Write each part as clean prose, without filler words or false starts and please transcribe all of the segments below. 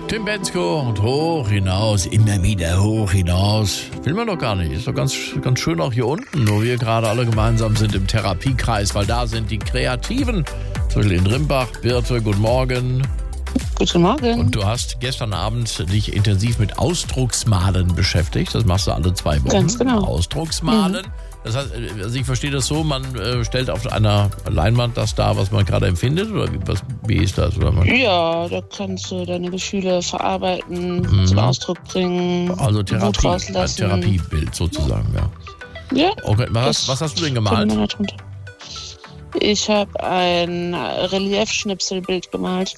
Tim Bendzko und hoch hinaus, immer wieder hoch hinaus. Will man doch gar nicht. Ist doch ganz schön auch hier unten, wo wir gerade alle gemeinsam sind im Therapiekreis, weil da sind die Kreativen. Zum Beispiel in Rimbach. Birte, guten Morgen. Guten Morgen. Und du hast gestern Abend dich intensiv mit Ausdrucksmalen beschäftigt. Das machst du alle 2 Wochen. Ganz genau. Ausdrucksmalen. Das heißt, also ich verstehe das so, man stellt auf einer Leinwand das dar, was man gerade empfindet, oder wie ist das? Oder ja, da kannst du deine Gefühle verarbeiten, zum Ausdruck bringen, also Wut Therapie, ein rauslassen. Therapiebild sozusagen, ja. Ja. Okay, was hast du denn gemalt? Ich habe ein Reliefschnipselbild gemalt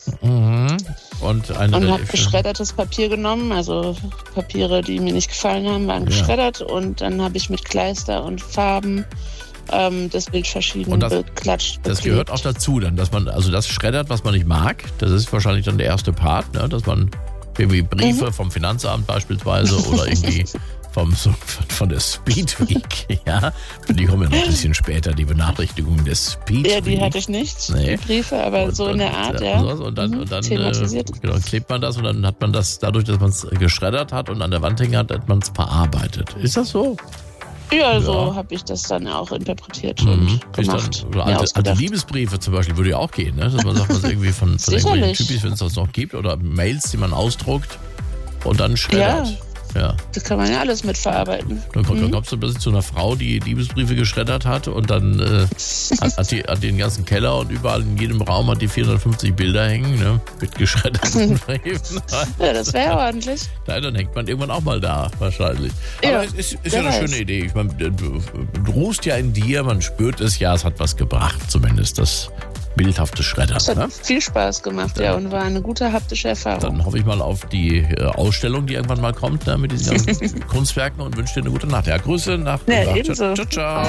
Und habe geschreddertes Papier genommen, also Papiere, die mir nicht gefallen haben, waren geschreddert und dann habe ich mit Kleister und Farben das Bild verschieden und beklatscht. Das gehört auch dazu, dann, dass man also das schreddert, was man nicht mag. Das ist wahrscheinlich dann der erste Part, ne? Dass man irgendwie Briefe vom Finanzamt beispielsweise oder irgendwie von der Speed Week, ja. Die kommen ja noch ein bisschen später, die Benachrichtigungen der Speed Week. Ja, die hatte ich nicht, die Briefe, aber so in der Art, ja. Und dann thematisiert. klebt man das und dann hat man das, dadurch, dass man es geschreddert hat und an der Wand hängen hat man es verarbeitet. Ist das so? Ja, so habe ich das dann auch interpretiert und gemacht. Oder alte Liebesbriefe zum Beispiel würde ja auch gehen, ne? Dass man sagt, was irgendwie von irgendwelchen Typis, wenn es das noch gibt, oder Mails, die man ausdruckt und dann schreddert. Ja. Das kann man ja alles mitverarbeiten. Dann kommst du plötzlich zu einer Frau, die Liebesbriefe geschreddert hat und dann hat die den ganzen Keller und überall in jedem Raum hat die 450 Bilder hängen, ne? Mit geschredderten Briefen. Ja, das wäre ordentlich. Dann hängt man irgendwann auch mal da, wahrscheinlich. Ja, aber es ist ja eine schöne Idee. Ich meine, du ruhst ja in dir, man spürt es ja, es hat was gebracht, zumindest das bildhafte Schreddern. Das hat viel Spaß gemacht, und war eine gute haptische Erfahrung. Dann hoffe ich mal auf die Ausstellung, die irgendwann mal kommt, ne, mit diesen ganzen Kunstwerken und wünsche dir eine gute Nacht. Ja, Grüße nach ebenso. Ciao, ciao.